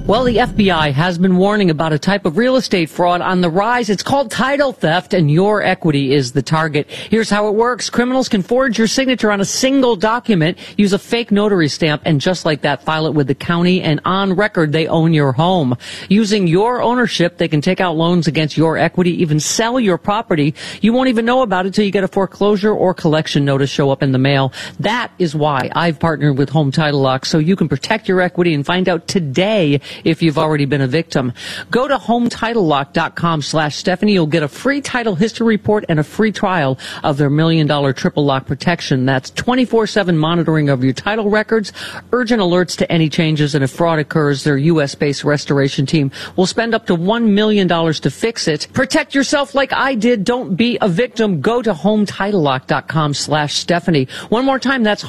Well, the FBI has been warning about a type of real estate fraud on the rise. It's called title theft, and your equity is the target. Here's how it works. Criminals can forge your signature on a single document, use a fake notary stamp, and just like that, file it with the county, and on record, they own your home. Using your ownership, they can take out loans against your equity, even sell your property. You won't even know about it till you get a foreclosure or collection notice show up in the mail. That is why I've partnered with Home Title Lock, so you can protect your equity and find out today if you've already been a victim. Go to HometitleLock.com/Stephanie. You'll get a free title history report and a free trial of their $1 million triple lock protection. That's 24/7 monitoring of your title records, urgent alerts to any changes, and if fraud occurs, their U.S.-based restoration team will spend up to $1 million to fix it. Protect yourself like I did. Don't be a victim. Go to HometitleLock.com/Stephanie. One more time, that's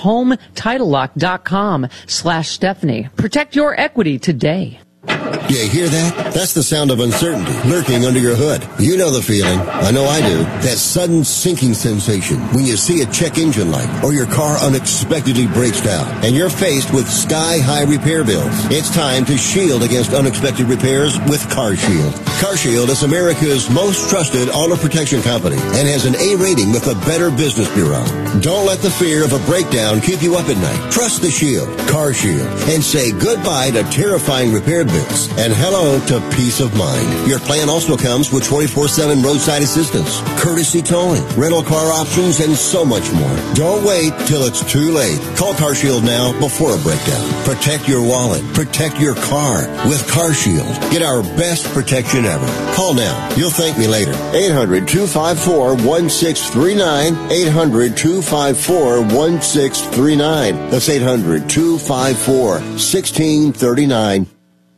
HometitleLock.com/Stephanie. Protect your equity today. You hear that? That's the sound of uncertainty lurking under your hood. You know the feeling. I know I do. That sudden sinking sensation when you see a check engine light or your car unexpectedly breaks down and you're faced with sky-high repair bills. It's time to shield against unexpected repairs with CarShield. CarShield is America's most trusted auto protection company and has an A rating with the Better Business Bureau. Don't let the fear of a breakdown keep you up at night. Trust the Shield, CarShield, and say goodbye to terrifying repair bills and hello to peace of mind. Your plan also comes with 24/7 roadside assistance, courtesy towing, rental car options, and so much more. Don't wait till it's too late. Call CarShield now before a breakdown. Protect your wallet. Protect your car with CarShield. Get our best protection ever. Call now. You'll thank me later. 800-254-1639. 800-254-1639. That's 800-254-1639.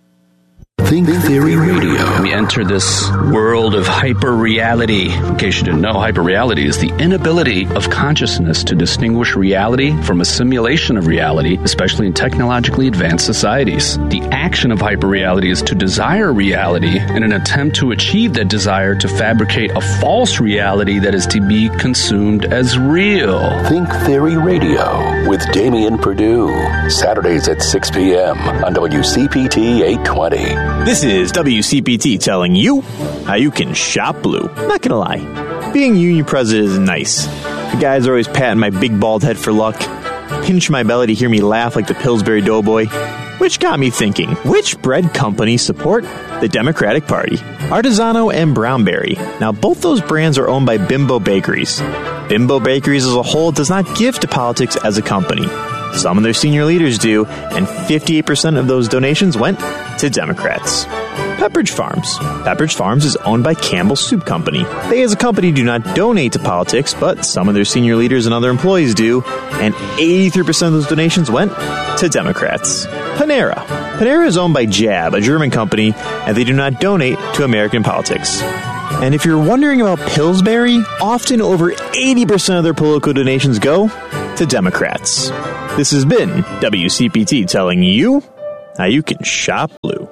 Think Theory Radio. We enter this world of hyper-reality. In case you didn't know, hyper-reality is the inability of consciousness to distinguish reality from a simulation of reality, especially in technologically advanced societies. The action of hyper-reality is to desire reality in an attempt to achieve that desire to fabricate a false reality that is to be consumed as real. Think Theory Radio with Damian Perdue. Saturdays at 6 p.m. on WCPT 820. This is WCPT telling you how you can shop blue. Not gonna lie, being union president is nice. The guys are always patting my big bald head for luck, pinch my belly to hear me laugh like the Pillsbury Doughboy, which got me thinking, which bread companies support the Democratic Party? Artisano and Brownberry. Now, both those brands are owned by Bimbo Bakeries. Bimbo Bakeries as a whole does not give to politics as a company. Some of their senior leaders do, and 58% of those donations went to Democrats. Pepperidge Farms. Pepperidge Farms is owned by Campbell Soup Company. They as a company do not donate to politics, but some of their senior leaders and other employees do, and 83% of those donations went to Democrats. Panera. Panera is owned by Jab, a German company, and they do not donate to American politics. And if you're wondering about Pillsbury, often over 80% of their political donations go to Democrats. This has been WCPT telling you how you can shop blue.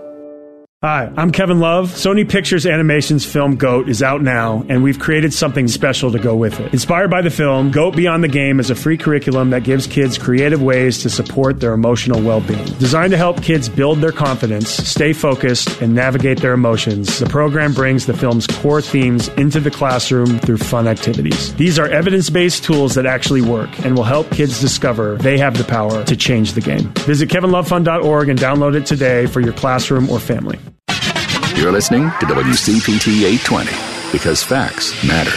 Hi, I'm Kevin Love. Sony Pictures Animation's film GOAT is out now, and we've created something special to go with it. Inspired by the film, GOAT Beyond the Game is a free curriculum that gives kids creative ways to support their emotional well-being. Designed to help kids build their confidence, stay focused, and navigate their emotions, the program brings the film's core themes into the classroom through fun activities. These are evidence-based tools that actually work and will help kids discover they have the power to change the game. Visit kevinlovefund.org and download it today for your classroom or family. You're listening to WCPT 820 because facts matter.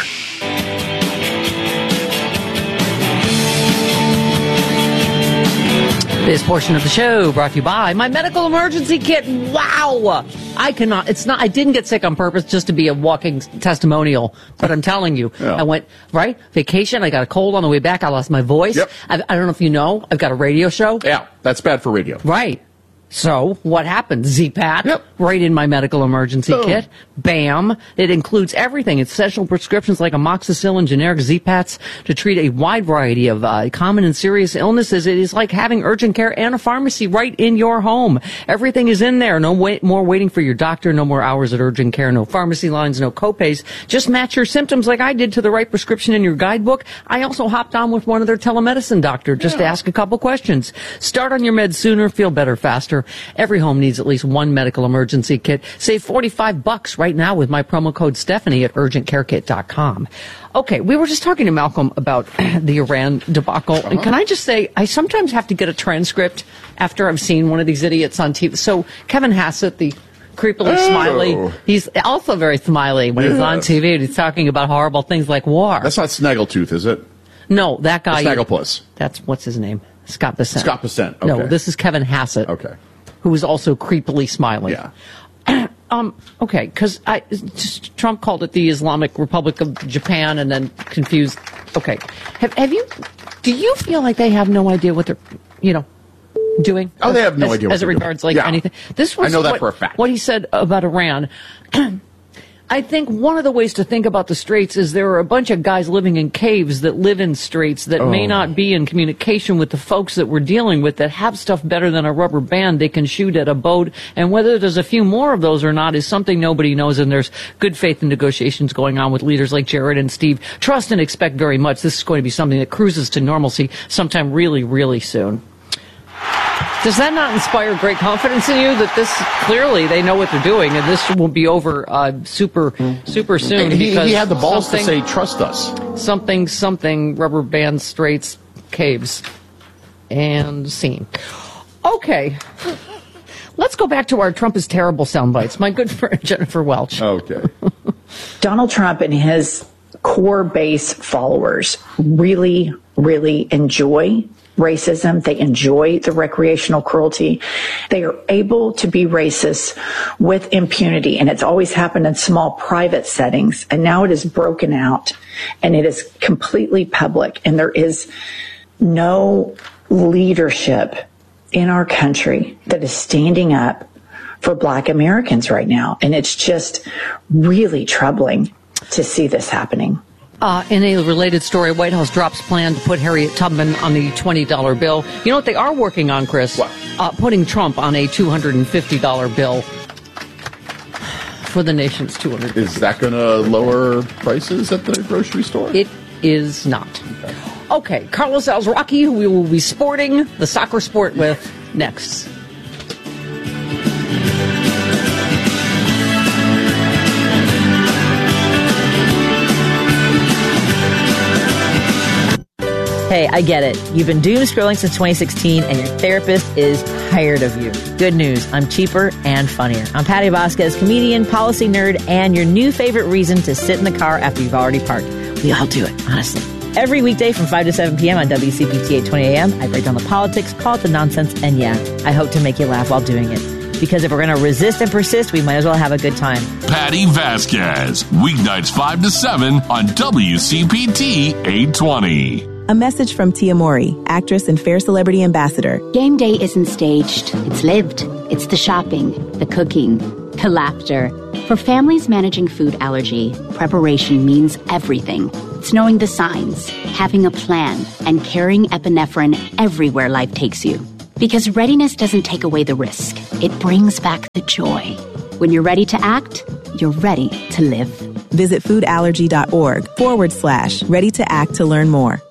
This portion of the show brought to you by my medical emergency kit. Wow! I didn't get sick on purpose just to be a walking testimonial, but I'm telling you, yeah. I went, vacation, I got a cold on the way back, I lost my voice. Yep. I don't know if you know, I've got a radio show. Yeah, that's bad for radio. Right. So, what happened? Z-Pat, yep. Right in my medical emergency kit. Bam. It includes everything. Essential prescriptions like amoxicillin, generic Z-Pats to treat a wide variety of common and serious illnesses. It is like having urgent care and a pharmacy right in your home. Everything is in there. No more waiting for your doctor. No more hours at urgent care. No pharmacy lines. No copays. Just match your symptoms like I did to the right prescription in your guidebook. I also hopped on with one of their telemedicine doctors just to ask a couple questions. Start on your meds sooner. Feel better faster. sure every home needs at least one medical emergency kit. Save $45 right now with my promo code Stephanie at urgentcarekit.com. Okay, we were just talking to Malcolm about the Iran debacle. Uh-huh. And can I just say, I sometimes have to get a transcript after I've seen one of these idiots on TV. So Kevin Hassett, the creepily smiley, he's also very smiley when he's on TV and he's talking about horrible things like war. That's not Snaggletooth, is it? No, that guy. Snagglepuss. That's, what's his name? Scott Bessent. Scott Bessent, okay. No, this is Kevin Hassett. Okay. Who is also creepily smiling. Yeah. Okay, because Trump called it the Islamic Republic of Japan and then confused. Okay. Do you feel like they have no idea what they're, doing? Oh, they have no idea what as it regards doing. Anything. This was I know that for a fact. What he said about Iran. I think one of the ways to think about the Straits is there are a bunch of guys living in caves that live in straits that may not be in communication with the folks that we're dealing with that have stuff better than a rubber band they can shoot at a boat. And whether there's a few more of those or not is something nobody knows. And there's good faith in negotiations going on with leaders like Jared and Steve. Trust and expect very much. This is going to be something that cruises to normalcy sometime really, really soon. Does that not inspire great confidence in you that this, clearly they know what they're doing and this will be over super soon? He had the balls to say, trust us. Something, rubber band, straits, caves, and scene. Okay. Let's go back to our Trump is terrible sound bites. My good friend Jennifer Welch. Okay. Donald Trump and his core base followers really, really enjoy racism. They enjoy the recreational cruelty. They are able to be racist with impunity. And it's always happened in small private settings. And now it is broken out and it is completely public. And there is no leadership in our country that is standing up for Black Americans right now. And it's just really troubling to see this happening. In a related story, White House drops plan to put Harriet Tubman on the $20 bill. You know what they are working on, Chris? What? Putting Trump on a $250 bill for the nation's $250. Is that going to lower prices at the grocery store? It is not. Okay, Carlos Alzraki, who we will be sporting the soccer sport with next. Hey, I get it. You've been doom scrolling since 2016 and your therapist is tired of you. Good news. I'm cheaper and funnier. I'm Patty Vasquez, comedian, policy nerd, and your new favorite reason to sit in the car after you've already parked. We all do it, honestly. Every weekday from 5 to 7 p.m. on WCPT 820 AM, I break down the politics, call it the nonsense, and yeah, I hope to make you laugh while doing it. Because if we're going to resist and persist, we might as well have a good time. Patty Vasquez, weeknights 5 to 7 on WCPT 820. A message from Tia Mori, actress and Fair Celebrity Ambassador. Game day isn't staged. It's lived. It's the shopping, the cooking, the laughter. For families managing food allergy, preparation means everything. It's knowing the signs, having a plan, and carrying epinephrine everywhere life takes you. Because readiness doesn't take away the risk. It brings back the joy. When you're ready to act, you're ready to live. Visit foodallergy.org/ready to act to learn more.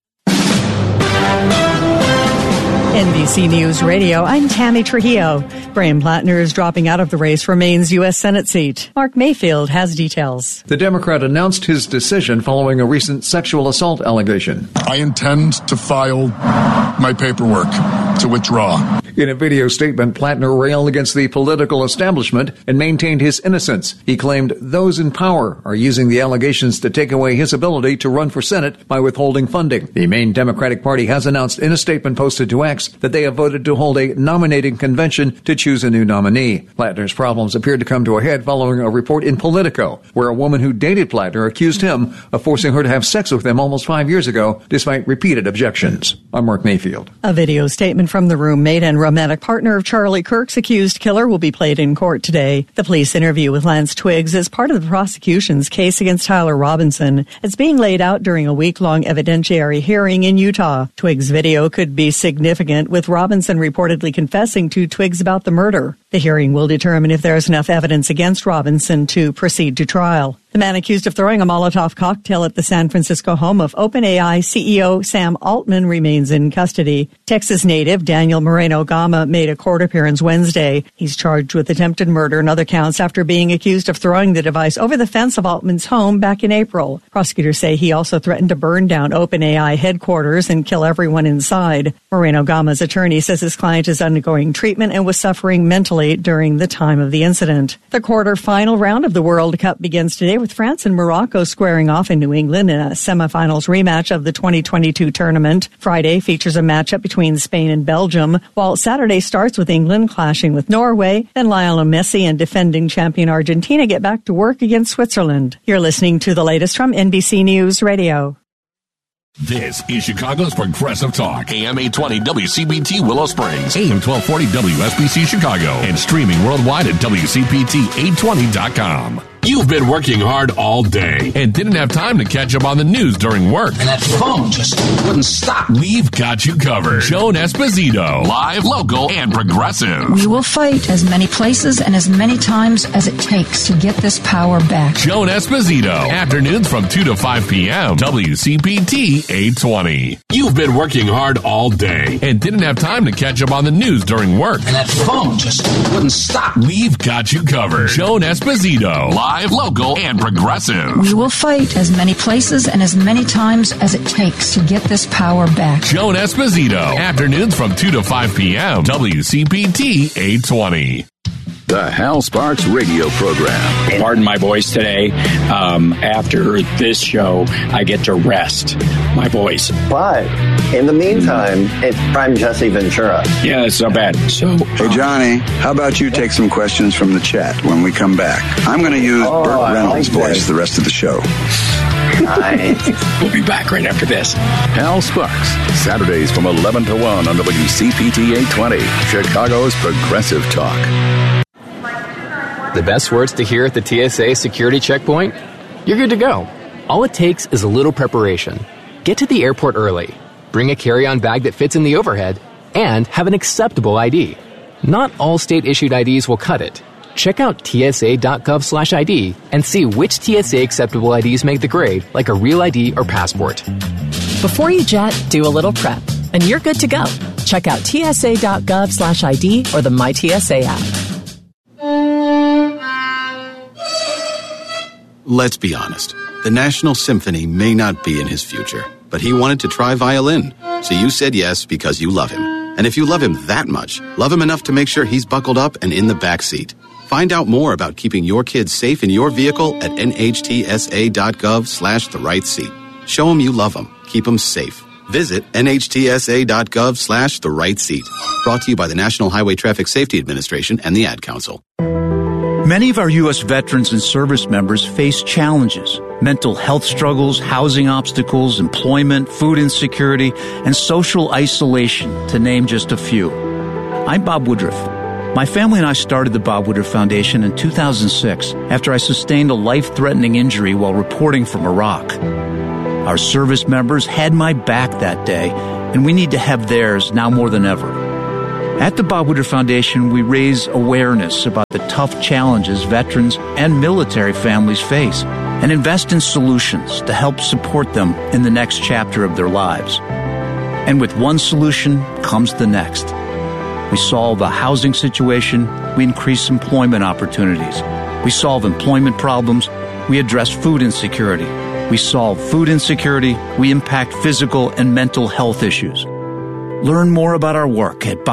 NBC News Radio, I'm Tammy Trujillo. Brian Plattner is dropping out of the race for Maine's U.S. Senate seat. Mark Mayfield has details. The Democrat announced his decision following a recent sexual assault allegation. I intend to file my paperwork to withdraw. In a video statement, Plattner railed against the political establishment and maintained his innocence. He claimed those in power are using the allegations to take away his ability to run for Senate by withholding funding. The Maine Democratic Party has announced in a statement posted to X that they have voted to hold a nominating convention to choose a new nominee. Plattner's problems appeared to come to a head following a report in Politico, where a woman who dated Plattner accused him of forcing her to have sex with him almost 5 years ago, despite repeated objections. I'm Mark Mayfield. A video statement from the roommate and romantic partner of Charlie Kirk's accused killer will be played in court today. The police interview with Lance Twiggs is part of the prosecution's case against Tyler Robinson. It's being laid out during a week-long evidentiary hearing in Utah. Twiggs' video could be significant, with Robinson reportedly confessing to Twiggs about the murder. The hearing will determine if there is enough evidence against Robinson to proceed to trial. The man accused of throwing a Molotov cocktail at the San Francisco home of OpenAI CEO Sam Altman remains in custody. Texas native Daniel Moreno Gama made a court appearance Wednesday. He's charged with attempted murder and other counts after being accused of throwing the device over the fence of Altman's home back in April. Prosecutors say he also threatened to burn down OpenAI headquarters and kill everyone inside. Moreno Gama's attorney says his client is undergoing treatment and was suffering mentally during the time of the incident. The quarterfinal round of the World Cup begins today with France and Morocco squaring off in New England in a semifinals rematch of the 2022 tournament. Friday features a matchup between Spain and Belgium, while Saturday starts with England clashing with Norway. Then Lionel Messi and defending champion Argentina get back to work against Switzerland. You're listening to the latest from NBC News Radio. This is Chicago's Progressive Talk. AM 820 WCPT Willow Springs. AM 1240 WSBC Chicago. And streaming worldwide at WCPT820.com. You've been working hard all day and didn't have time to catch up on the news during work. And that phone just wouldn't stop. We've got you covered. Joan Esposito. Live, local, and progressive. We will fight as many places and as many times as it takes to get this power back. Joan Esposito. Afternoons from 2 to 5 p.m. WCPT 820. You've been working hard all day and didn't have time to catch up on the news during work. And that phone just wouldn't stop. We've got you covered. Joan Esposito. Live, local, and progressive. We will fight as many places and as many times as it takes to get this power back. Joan Esposito. Afternoons from 2 to 5 p.m. WCPT 820. The Hal Sparks radio program. Pardon my voice today. After this show, I get to rest my voice. But in the meantime, it's Prime Jesse Ventura. Yeah, it's not bad. So, hey, Johnny, how about you take some questions from the chat when we come back? I'm going to use Burt Reynolds' voice the rest of the show. Nice. We'll be back right after this. Hal Sparks, Saturdays from 11 to 1 on WCPT 820, Chicago's Progressive Talk. The best words to hear at the TSA security checkpoint? You're good to go. All it takes is a little preparation. Get to the airport early, bring a carry-on bag that fits in the overhead, and have an acceptable ID. Not all state-issued IDs will cut it. Check out tsa.gov/ID and see which TSA acceptable IDs make the grade, like a real ID or passport. Before you jet, do a little prep, and you're good to go. Check out tsa.gov/ID or the MyTSA app. Let's be honest. The National Symphony may not be in his future, but he wanted to try violin. So you said yes because you love him. And if you love him that much, love him enough to make sure he's buckled up and in the back seat. Find out more about keeping your kids safe in your vehicle at nhtsa.gov/the right seat. Show him you love him. Keep him safe. Visit nhtsa.gov/the right seat. Brought to you by the National Highway Traffic Safety Administration and the Ad Council. Many of our U.S. veterans and service members face challenges: mental health struggles, housing obstacles, employment, food insecurity, and social isolation, to name just a few. I'm Bob Woodruff. My family and I started the Bob Woodruff Foundation in 2006 after I sustained a life-threatening injury while reporting from Iraq. Our service members had my back that day, and we need to have theirs now more than ever. At the Bob Woodruff Foundation, we raise awareness about the tough challenges veterans and military families face and invest in solutions to help support them in the next chapter of their lives. And with one solution comes the next. We solve a housing situation, we increase employment opportunities. We solve employment problems, we address food insecurity. We solve food insecurity, we impact physical and mental health issues. Learn more about our work at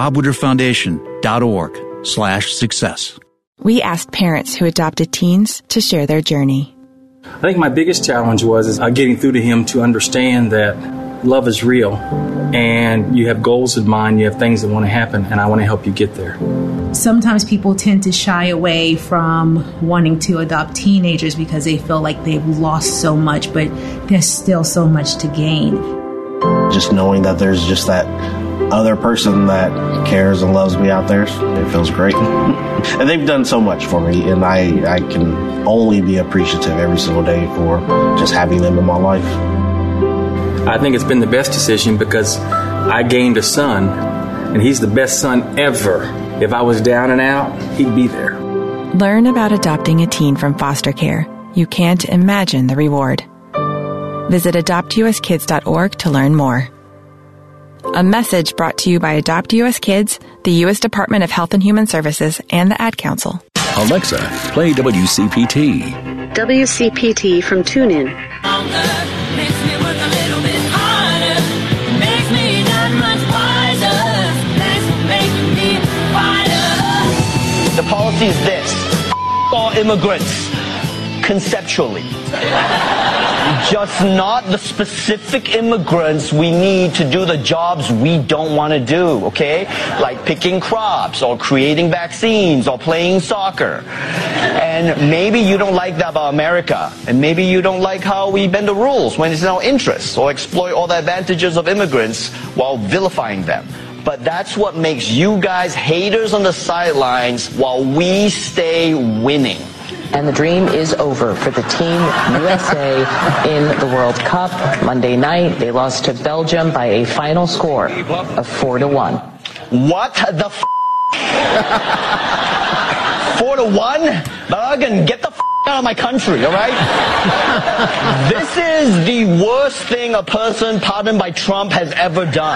bobwoodrufffoundation.org/success. We asked parents who adopted teens to share their journey. I think my biggest challenge was getting through to him to understand that love is real and you have goals in mind, you have things that want to happen, and I want to help you get there. Sometimes people tend to shy away from wanting to adopt teenagers because they feel like they've lost so much, but there's still so much to gain. Just knowing that there's just that other person that cares and loves me out there, it feels great. And they've done so much for me, and I can only be appreciative every single day for just having them in my life. I think it's been the best decision because I gained a son, and he's the best son ever. If I was down and out, he'd be there. Learn about adopting a teen from foster care you can't imagine the reward. Visit adoptuskids.org to learn more. A message brought to you by Adopt US Kids, the U.S. Department of Health and Human Services, and the Ad Council. Alexa, play WCPT. WCPT from TuneIn. The policy is this: all immigrants, conceptually. Just not the specific immigrants we need to do the jobs we don't want to do, okay? Like picking crops or creating vaccines or playing soccer. And maybe you don't like that about America. And maybe you don't like how we bend the rules when it's in our interests or exploit all the advantages of immigrants while vilifying them. But that's what makes you guys haters on the sidelines while we stay winning. And the dream is over for the Team USA in the World Cup. Monday night, they lost to Belgium by a final score of 4-1. What the f***? 4-1? Bergen, get the f*** out of my country, all right? This is the worst thing a person pardoned by Trump has ever done.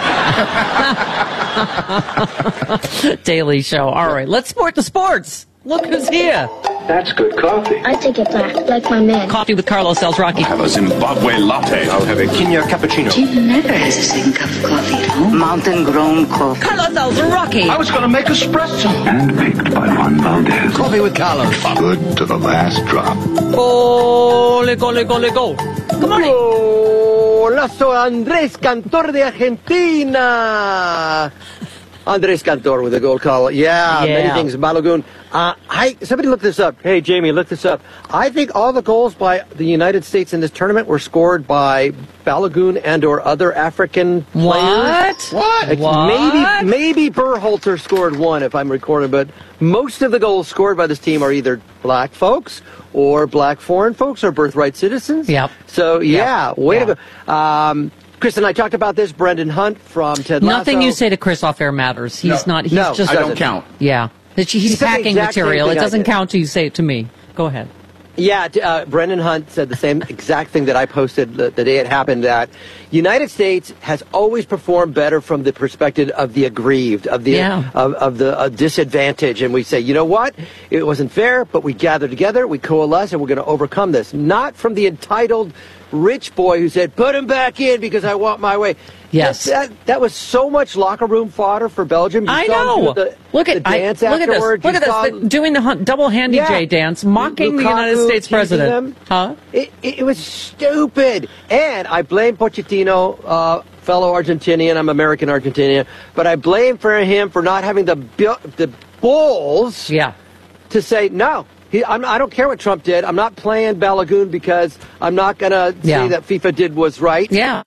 Daily Show. All right, let's sport the sports. Look who's here. That's good coffee. I take it black, like my man. Coffee with Carlos Alzraki. I'll have a Zimbabwe latte. I'll have a Kenya cappuccino. Jim never has the same cup of coffee at home. Mountain-grown coffee. Carlos Alzraki. I was going to make espresso. Handpicked by Juan Valdez. Coffee with Carlos. Good to the last drop. Gole, gole, gole, gole. Good morning. Hola, soy Andrés Cantor de Argentina. Andrés Cantor with a gold call. Yeah, many things in Balogun. Somebody look this up. Hey, Jamie, look this up. I think all the goals by the United States in this tournament were scored by Balogun and or other African players. What? Maybe Berhalter scored one, if I'm recording, but most of the goals scored by this team are either black folks or black foreign folks or birthright citizens. Yep. So, way to go. Chris and I talked about this. Brendan Hunt from Ted Lasso. Nothing you say to Chris off air matters. He's not. He's just. I don't count. Yeah, he's packing material. It doesn't count till you say it to me. Go ahead. Yeah, Brendan Hunt said the same exact thing that I posted the day it happened, that United States has always performed better from the perspective of the aggrieved, of the of the disadvantage. And we say, you know what? It wasn't fair, but we gather together, we coalesce, and we're going to overcome this. Not from the entitled rich boy who said, put him back in because I want my way. Yes. That was so much locker room fodder for Belgium. I know. Look at this. Look at this. Doing the double handy J dance, mocking Lukaku, the United States president. Huh? It was stupid. And I blame Pochettino, fellow Argentinian. I'm American Argentinian. But I blame him for not having the balls to say, no. I don't care what Trump did. I'm not playing Balogun because I'm not going to say that FIFA did was right. Yeah.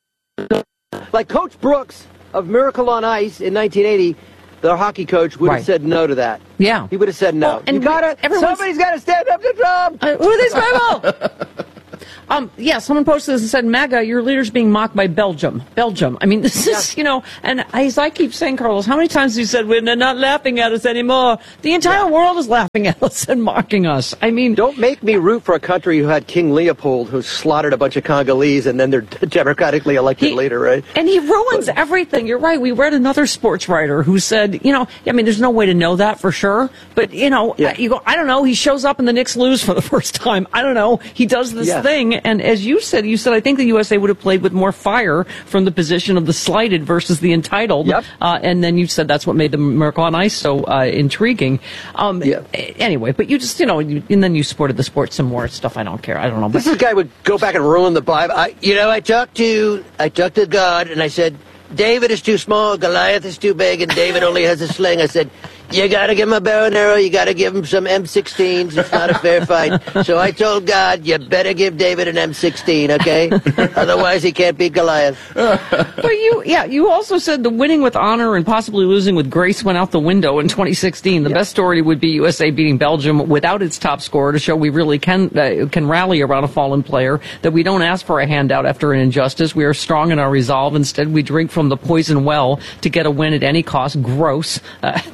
Like Coach Brooks of Miracle on Ice in 1980, the hockey coach would have said no to that. Yeah. He would have said no. Well, and somebody's got to stand up to Trump. Who are these people? Someone posted this and said, MAGA, your leader's being mocked by Belgium. I mean, this is, and as I keep saying, Carlos, how many times have you said, they're not laughing at us anymore? The entire world is laughing at us and mocking us. I mean, don't make me root for a country who had King Leopold, who slaughtered a bunch of Congolese, and then they're democratically elected leader, right? And he ruins everything. You're right. We read another sports writer who said, there's no way to know that for sure, but, you go, I don't know, he shows up and the Knicks lose for the first time. I don't know. He does this thing. And as you said, I think the USA would have played with more fire from the position of the slighted versus the entitled. Yep. And then you said that's what made the Miracle on Ice so intriguing. Anyway, but you just, and then you supported the sport some more stuff. I don't care. I don't know. This guy would go back and ruin the Bible. I talked to God and I said, David is too small, Goliath is too big, and David only has a sling. I said, you got to give him a bow and arrow. You got to give him some M16s. It's not a fair fight. So I told God, you better give David an M16, okay? Otherwise, he can't beat Goliath. But you also said the winning with honor and possibly losing with grace went out the window in 2016. The best story would be USA beating Belgium without its top scorer to show we really can rally around a fallen player, that we don't ask for a handout after an injustice. We are strong in our resolve. Instead, we drink from the poison well to get a win at any cost. Gross.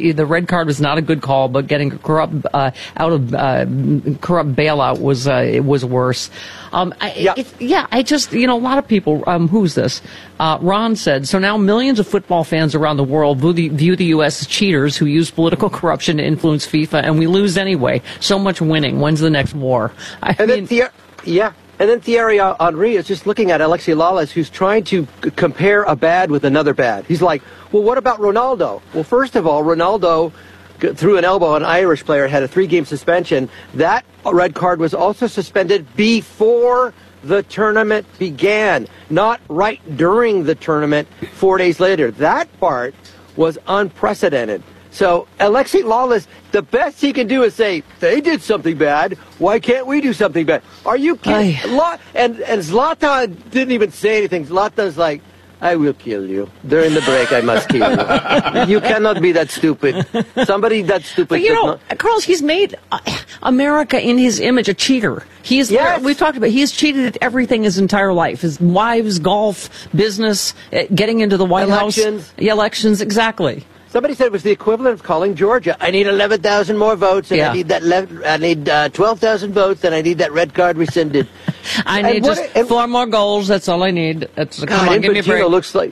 the red card was not a good call, but getting corrupt corrupt bailout was worse. I just, a lot of people, who's this? Ron said, so now millions of football fans around the world view the U.S. as cheaters who use political corruption to influence FIFA, and we lose anyway. So much winning. When's the next war? And then Thierry Henry is just looking at Alexi Lalas, who's trying to compare a bad with another bad. He's like, well, what about Ronaldo? Well, first of all, Ronaldo threw an elbow on an Irish player, had a 3-game suspension. That red card was also suspended before the tournament began, not right during the tournament 4 days later. That part was unprecedented. So Alexi Lalas, the best he can do is say, they did something bad. Why can't we do something bad? Are you kidding? And Zlatan didn't even say anything. Zlatan's like, I will kill you. During the break, I must kill you. You cannot be that stupid. Somebody that stupid. But Carlos, he's made America in his image a cheater. We've talked about, he's cheated at everything his entire life. His wives, golf, business, getting into the White House. Elections, exactly. Somebody said it was the equivalent of calling Georgia. I need 11,000 more votes, and I need 12,000 votes, and I need that red card rescinded. I need just 4 more goals. That's all I need. Come on, give me a break.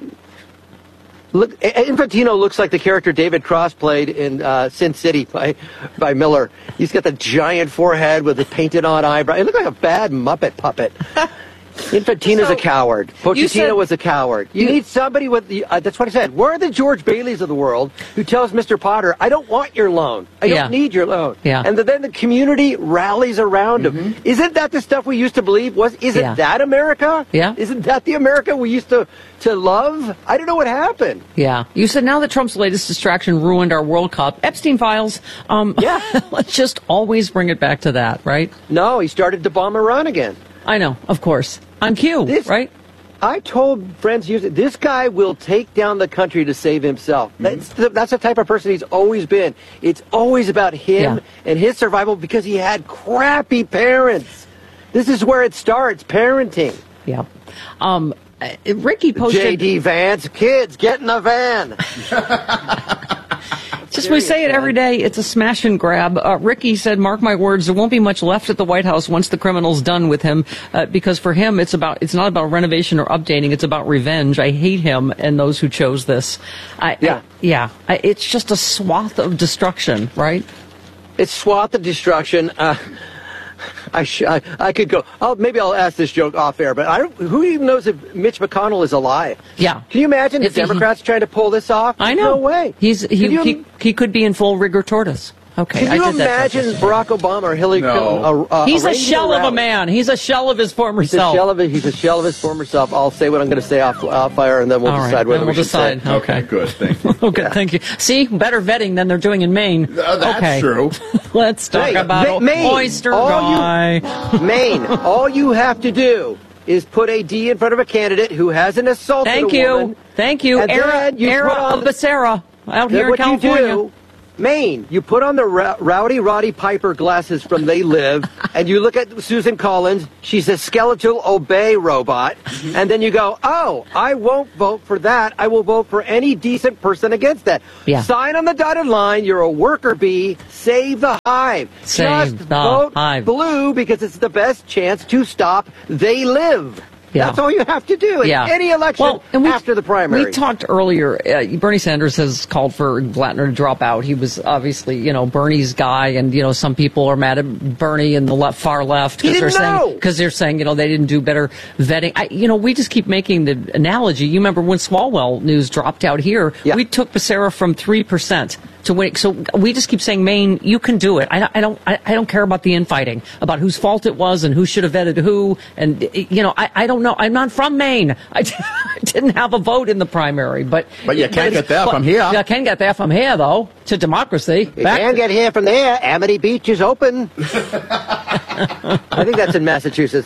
Infantino looks like the character David Cross played in Sin City by Miller. He's got the giant forehead with the painted-on eyebrow. He looks like a bad Muppet puppet. Infantino's a coward. Pochettino was a coward. You need somebody with the... that's what I said. Where are the George Baileys of the world who tells Mr. Potter, I don't want your loan. I don't need your loan. Yeah. And then the community rallies around him. Isn't that the stuff we used to believe? Isn't that America? Yeah. Isn't that the America we used to love? I don't know what happened. Yeah. You said now that Trump's latest distraction ruined our World Cup. Epstein files. Let's just always bring it back to that, right? No, he started to bomb Iran again. I know, of course. On cue, right? I told friends, this guy will take down the country to save himself. That's the type of person he's always been. It's always about him and his survival because he had crappy parents. This is where it starts, parenting. Yeah. Ricky posted... J.D. Vance, kids, get in the van. Just we say it every day. It's a smash and grab. Ricky said, mark my words, there won't be much left at the White House once the criminal's done with him, because for him, it's not about renovation or updating. It's about revenge. I hate him and those who chose this. It's just a swath of destruction, right? It's swath of destruction. I could go. Maybe I'll ask this joke off air, but who even knows if Mitch McConnell is alive? Yeah. Can you imagine the Democrats trying to pull this off? I know. No way. He could be in full rigor tortoise. Okay. Can you imagine Barack Obama or Hillary Clinton? He's a shell of a man. He's a shell of his former self. He's a shell of his former self. I'll say what I'm going to say off fire, and then we'll decide whether we should say. Okay, good. Thank you. Okay, thank you. See, better vetting than they're doing in Maine. That's true. Let's talk about Maine. Oyster guy. Maine. All you have to do is put a D in front of a candidate who hasn't assaulted a woman. Thank you. Era Becerra out here in California. Maine, you put on the Rowdy Roddy Piper glasses from They Live, and you look at Susan Collins. She's a skeletal obey robot. And then you go, I won't vote for that. I will vote for any decent person against that. Yeah. Sign on the dotted line. You're a worker bee. Save the hive. Just vote blue because it's the best chance to stop They Live. Yeah. That's all you have to do in any election after the primary. We talked earlier, Bernie Sanders has called for Blattner to drop out. He was obviously, Bernie's guy, and, some people are mad at Bernie and the far left because they're saying, they didn't do better vetting. We just keep making the analogy. You remember when Swalwell News dropped out here, we took Becerra from 3% to win. So we just keep saying, Maine, you can do it. I don't care about the infighting, about whose fault it was and who should have vetted who. And, I don't know. I'm not from Maine. I didn't have a vote in the primary, but you can't get there from here. You can get there from here, though, to democracy. You can get here from there. Amity Beach is open. I think that's in Massachusetts.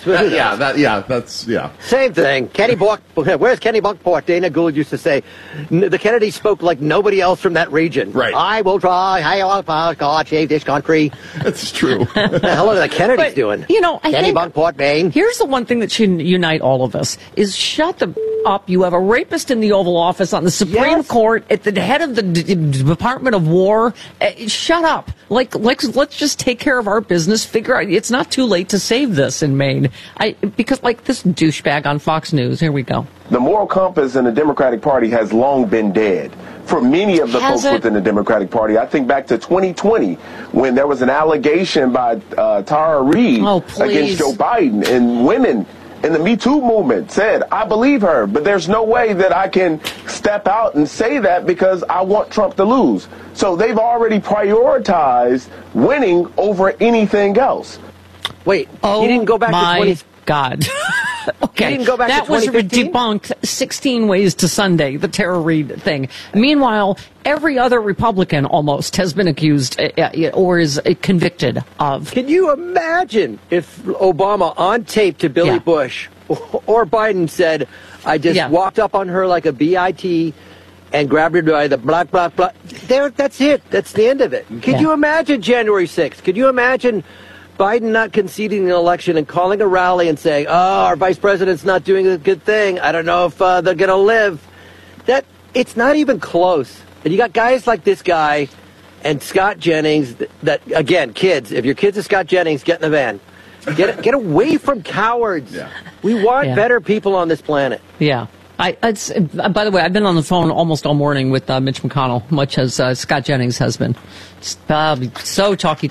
Same thing. Where's Kenny Bunkport? Dana Gould used to say, the Kennedys spoke like nobody else from that region. Right. I will try. God save this country. That's true. What the hell are the Kennedys doing? You know, I Kenny think Bunkport, Maine. Here's the one thing that should unite all of us is shut the up. You have a rapist in the Oval Office on the Supreme Court at the head of the Department of War. Shut up. Let's just take care of our business. Figure out it's not too late to save this in Maine. Because this douchebag on Fox News. Here we go. The moral compass in the Democratic Party has long been dead. For many of the folks within the Democratic Party, I think back to 2020 when there was an allegation by Tara Reid against Joe Biden, and women in the Me Too movement said, I believe her, but there's no way that I can step out and say that because I want Trump to lose. So they've already prioritized winning over anything else. Wait, he didn't go back to 20... God. Okay, he didn't go back that to was 2015? debunked 16 ways to Sunday, the Tara Reid thing. Meanwhile, every other Republican almost has been accused or is convicted of. Can you imagine if Obama on tape to Billy Bush or Biden said, I just walked up on her like a BIT and grabbed her by the blah, blah, blah. There, that's it. That's the end of it. Could you imagine January 6th? Could you imagine Biden not conceding an election and calling a rally and saying, our vice president's not doing a good thing. I don't know if they're going to live. It's not even close. And you got guys like this guy and Scott Jennings that again, kids, if your kid's a Scott Jennings, get in the van. Get away from cowards. Yeah. We want better people on this planet. Yeah. By the way, I've been on the phone almost all morning with Mitch McConnell, much as Scott Jennings has been. So talky.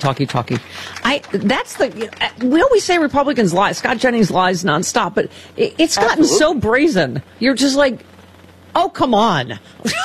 We always say Republicans lie. Scott Jennings lies nonstop, but it's gotten so brazen. You're just like, oh, come on.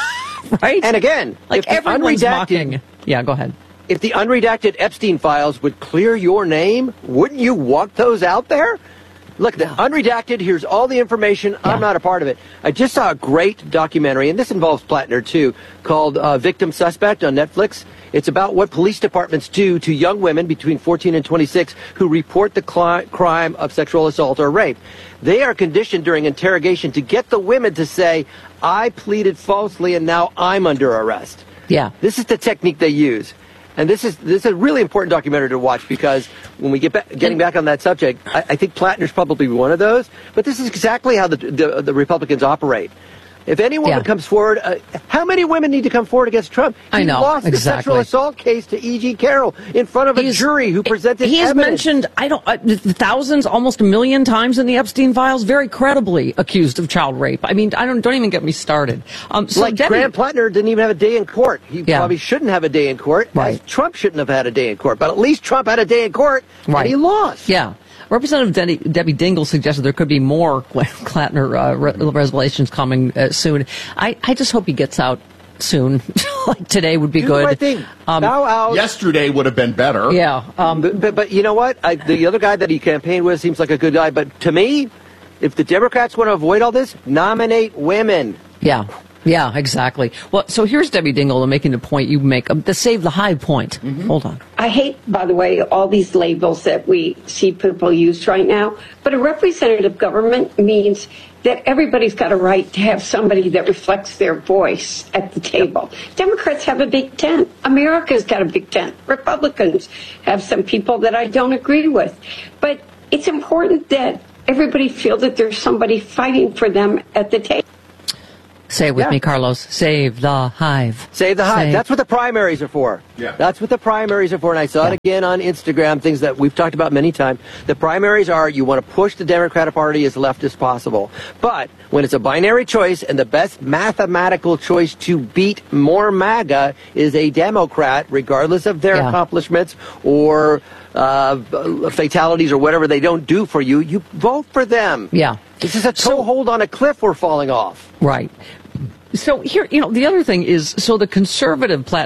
Right? And again, everyone's mocking. Yeah, go ahead. If the unredacted Epstein files would clear your name, wouldn't you want those out there? Look, the unredacted, here's all the information. Yeah. I'm not a part of it. I just saw a great documentary, and this involves Plattner, too, called Victim Suspect on Netflix. It's about what police departments do to young women between 14 and 26 who report the crime of sexual assault or rape. They are conditioned during interrogation to get the women to say, I pleaded falsely and now I'm under arrest. Yeah. This is the technique they use. And this is a really important documentary to watch because when we getting back on that subject, I think Plattner's probably one of those. But this is exactly how the Republicans operate. If any woman comes forward, how many women need to come forward against Trump? He lost the sexual assault case to E.G. Carroll in front of a jury who presented evidence. He has mentioned, thousands, almost 1 million times in the Epstein files, very credibly accused of child rape. I mean, don't even get me started. Graham Plattner didn't even have a day in court. He probably shouldn't have a day in court. Right. Trump shouldn't have had a day in court. But at least Trump had a day in court, and he lost. Yeah. Representative Debbie Dingell suggested there could be more Plattner revelations coming soon. I just hope he gets out soon. Like today would be good. I think yesterday would have been better. Yeah. But you know what? The other guy that he campaigned with seems like a good guy. But to me, if the Democrats want to avoid all this, nominate women. Yeah. Yeah, exactly. Well, so here's Debbie Dingell making the point you make, the save the high point. Mm-hmm. Hold on. I hate, by the way, all these labels that we see people use right now, but a representative government means that everybody's got a right to have somebody that reflects their voice at the table. Democrats have a big tent. America's got a big tent. Republicans have some people that I don't agree with. But it's important that everybody feel that there's somebody fighting for them at the table. Say it with me, Carlos. Save the hive. Save the hive. That's what the primaries are for. Yeah. That's what the primaries are for. And I saw it again on Instagram, things that we've talked about many times. The primaries are you want to push the Democratic Party as left as possible. But when it's a binary choice and the best mathematical choice to beat more MAGA is a Democrat, regardless of their accomplishments or fatalities or whatever they don't do for you, you vote for them. Yeah. This is a toehold on a cliff we're falling off. Right. So here, the other thing is, so the conservative platform